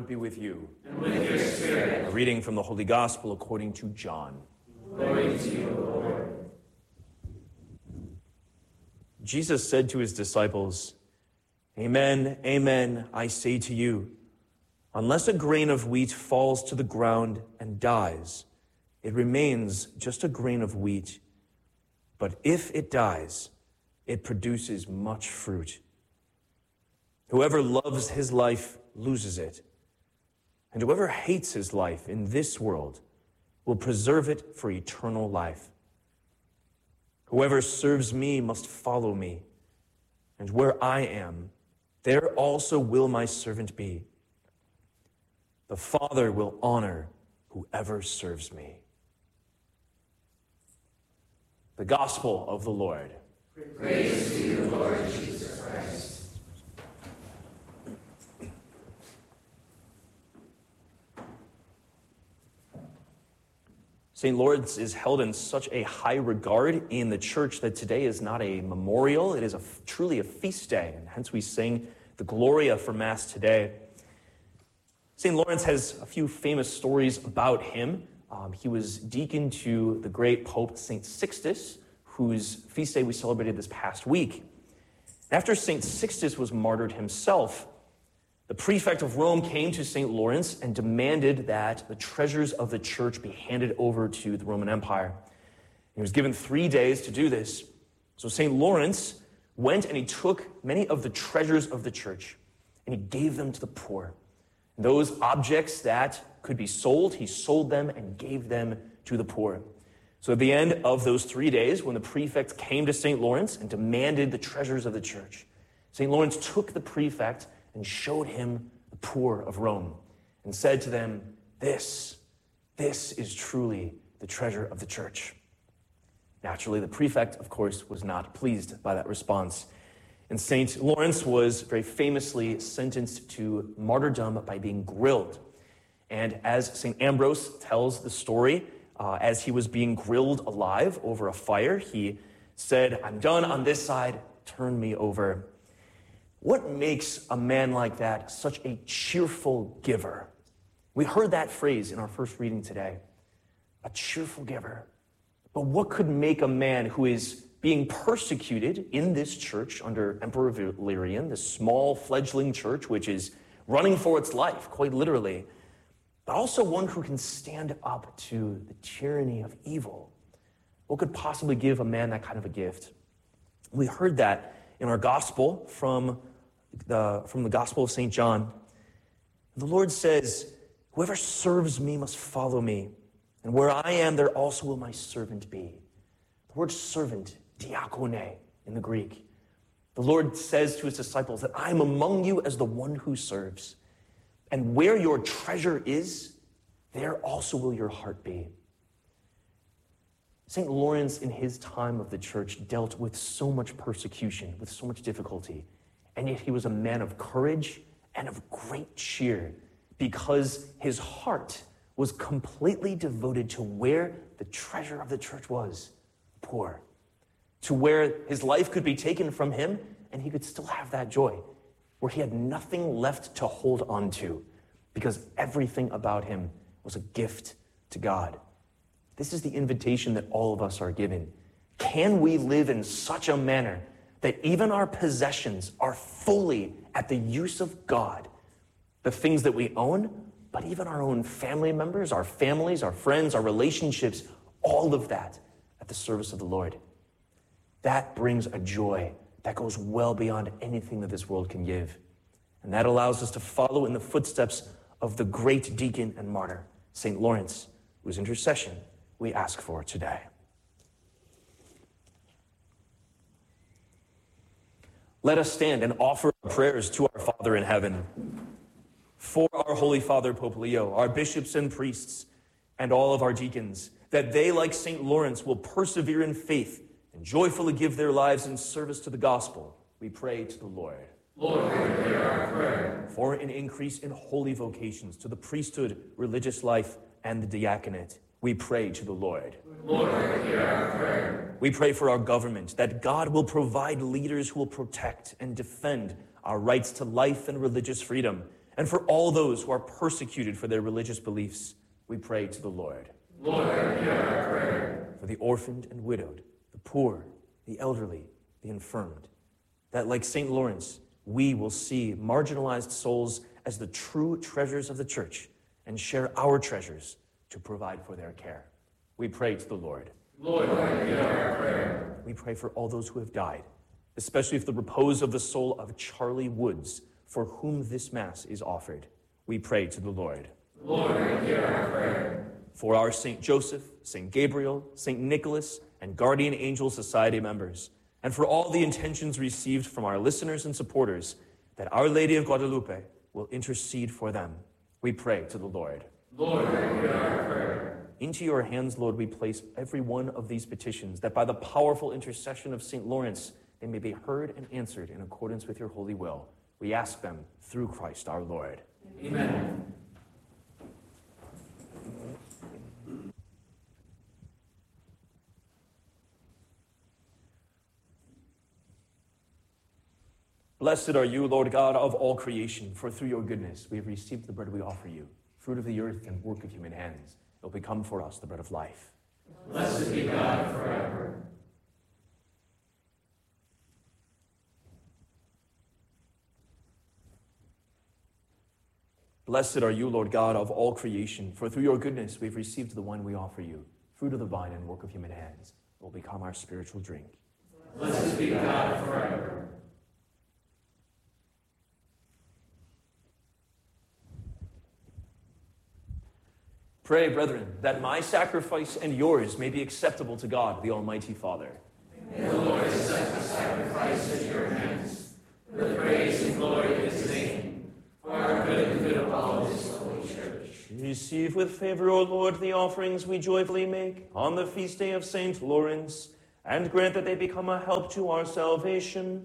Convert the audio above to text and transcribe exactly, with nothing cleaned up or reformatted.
Lord be with you. And with your spirit. A reading from the Holy Gospel according to John. Glory to you, Lord. Jesus said to his disciples, Amen, amen, I say to you, unless a grain of wheat falls to the ground and dies, it remains just a grain of wheat. But if it dies, it produces much fruit. Whoever loves his life loses it, and whoever hates his life in this world will preserve it for eternal life. Whoever serves me must follow me, and where I am, there also will my servant be. The Father will honor whoever serves me. The Gospel of the Lord. Praise to you, Lord Jesus Christ. Saint Lawrence is held in such a high regard in the church that today is not a memorial, it is a, truly a feast day, and hence we sing the Gloria for Mass today. Saint Lawrence has a few famous stories about him. Um, he was deacon to the great Pope Saint Sixtus, whose feast day we celebrated this past week. After Saint Sixtus was martyred himself, the prefect of Rome came to Saint Lawrence and demanded that the treasures of the church be handed over to the Roman Empire. He was given three days to do this. So Saint Lawrence went and he took many of the treasures of the church and he gave them to the poor. And those objects that could be sold, he sold them and gave them to the poor. So at the end of those three days, when the prefect came to Saint Lawrence and demanded the treasures of the church, Saint Lawrence took the prefect and showed him the poor of Rome and said to them, this, this is truly the treasure of the church. Naturally, the prefect, of course, was not pleased by that response. And Saint Lawrence was very famously sentenced to martyrdom by being grilled. And as Saint Ambrose tells the story, uh, as he was being grilled alive over a fire, he said, I'm done on this side, turn me over. What makes a man like that such a cheerful giver? We heard that phrase in our first reading today, a cheerful giver. But what could make a man who is being persecuted in this church under Emperor Valerian, this small fledgling church which is running for its life, quite literally, but also one who can stand up to the tyranny of evil? What could possibly give a man that kind of a gift? We heard that in our gospel from the, from the Gospel of Saint John. The Lord says, whoever serves me must follow me, and where I am, there also will my servant be. The word servant, diakone in the Greek. The Lord says to his disciples that I am among you as the one who serves. And where your treasure is, there also will your heart be. Saint Lawrence, in his time of the church, dealt with so much persecution, with so much difficulty, and yet he was a man of courage and of great cheer because his heart was completely devoted to where the treasure of the church was, poor, to where his life could be taken from him and he could still have that joy, where he had nothing left to hold on to because everything about him was a gift to God. This is the invitation that all of us are given. Can we live in such a manner that even our possessions are fully at the use of God? The things that we own, but even our own family members, our families, our friends, our relationships, all of that at the service of the Lord. That brings a joy that goes well beyond anything that this world can give. And that allows us to follow in the footsteps of the great deacon and martyr, Saint Lawrence, whose intercession we ask for today. Let us stand and offer prayers to our Father in heaven. For our Holy Father, Pope Leo, our bishops and priests, and all of our deacons, that they, like Saint Lawrence, will persevere in faith and joyfully give their lives in service to the gospel, we pray to the Lord. Lord, hear our prayer. For an increase in holy vocations to the priesthood, religious life, and the diaconate, we pray to the Lord. Lord, hear our prayer. We pray for our government, that God will provide leaders who will protect and defend our rights to life and religious freedom, And for all those who are persecuted for their religious beliefs, we pray to the Lord. Lord, hear our prayer. For the orphaned and widowed, the poor, the elderly, the infirmed, that like Saint Lawrence, we will see marginalized souls as the true treasures of the church and share our treasures to provide for their care. We pray to the Lord. Lord, hear our prayer. We pray for all those who have died, especially for the repose of the soul of Charlie Woods, for whom this Mass is offered. We pray to the Lord. Lord, hear our prayer. For our Saint Joseph, Saint Gabriel, Saint Nicholas, and Guardian Angel Society members, and for all the intentions received from our listeners and supporters, that Our Lady of Guadalupe will intercede for them. We pray to the Lord. Lord, hear our prayer. Into your hands, Lord, we place every one of these petitions, that by the powerful intercession of Saint Lawrence, they may be heard and answered in accordance with your holy will. We ask them through Christ our Lord. Amen. Blessed are you, Lord God of all creation, for through your goodness we have received the bread we offer you, fruit of the earth and work of human hands. It will become for us the bread of life. Blessed be God forever. Blessed are you, Lord God of all creation, for through your goodness we have received the wine we offer you, fruit of the vine and work of human hands. It will become our spiritual drink. Blessed be God forever. Pray, brethren, that my sacrifice and yours may be acceptable to God, the Almighty Father. May the Lord accept the sacrifice at your hands, for the praise and glory of his name, for our good and good of all his holy church. Receive with favor, O Lord, the offerings we joyfully make on the feast day of Saint Lawrence, and grant that they become a help to our salvation.